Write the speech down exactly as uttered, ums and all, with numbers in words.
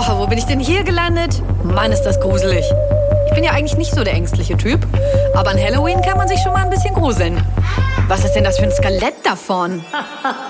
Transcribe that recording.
Oh, wo bin ich denn hier gelandet? Mann, ist das gruselig. Ich bin ja eigentlich nicht so der ängstliche Typ, aber an Halloween kann man sich schon mal ein bisschen gruseln. Was ist denn das für ein Skelett davon?